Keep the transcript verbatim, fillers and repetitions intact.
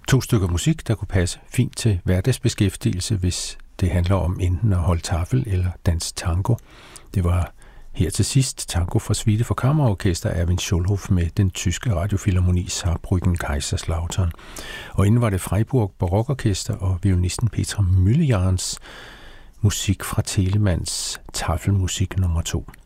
To stykker musik, der kunne passe fint til hverdagsbeskæftigelse, hvis det handler om enten at holde tafel eller danse tango. Det var her til sidst tango for suite for kammerorkester Erwin Schulhoff med den tyske radiofilharmoni Saarbrücken Kaiserslautern. Og inden var det Freiburg Barokorkester og violinisten Petra Müllejarns musik fra Telemanns Tafelmusik nummer to.